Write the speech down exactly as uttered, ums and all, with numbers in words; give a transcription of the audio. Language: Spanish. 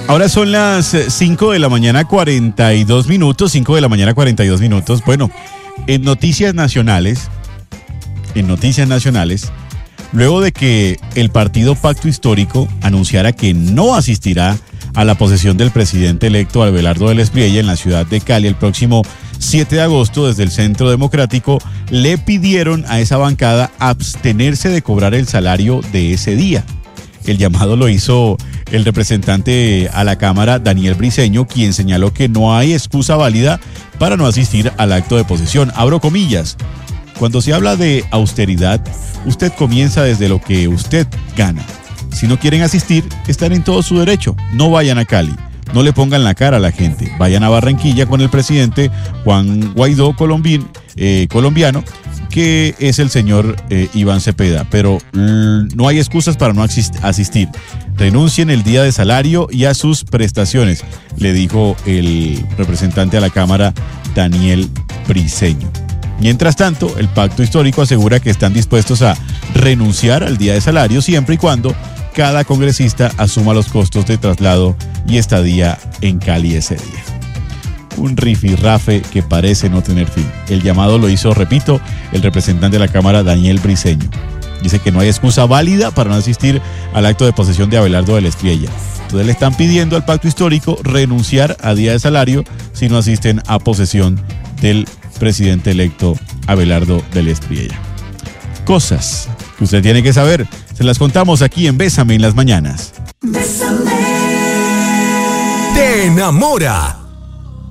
Ahora son las cinco de la mañana cuarenta y dos minutos, cinco de la mañana cuarenta y dos minutos. Bueno, en noticias nacionales, en noticias nacionales, luego de que el partido Pacto Histórico anunciara que no asistirá a la posesión del presidente electo Abelardo del Espriella en la ciudad de Cali el próximo siete de agosto, desde el Centro Democrático le pidieron a esa bancada abstenerse de cobrar el salario de ese día. El llamado lo hizo el representante a la Cámara, Daniel Briceño, quien señaló que no hay excusa válida para no asistir al acto de posesión. Abro comillas. Cuando se habla de austeridad, usted comienza desde lo que usted gana. Si no quieren asistir, están en todo su derecho. No vayan a Cali. No le pongan la cara a la gente. Vayan a Barranquilla con el presidente Juan Guaidó colombi- eh, colombiano, que es el señor eh, Iván Cepeda. Pero l- no hay excusas para no asist- asistir. Renuncien el día de salario y a sus prestaciones, le dijo el representante a la Cámara, Daniel Briceño. Mientras tanto, el Pacto Histórico asegura que están dispuestos a renunciar al día de salario siempre y cuando cada congresista asuma los costos de traslado y estadía en Cali ese día. Un rifirrafe que parece no tener fin. El llamado lo hizo, repito, el representante de la Cámara, Daniel Briceño. Dice que no hay excusa válida para no asistir al acto de posesión de Abelardo del Espriella. Entonces le están pidiendo al Pacto Histórico renunciar a día de salario si no asisten a posesión del presidente electo Abelardo del Espriella. Cosas que usted tiene que saber, se las contamos aquí en Bésame en las mañanas. Bésame. Te enamora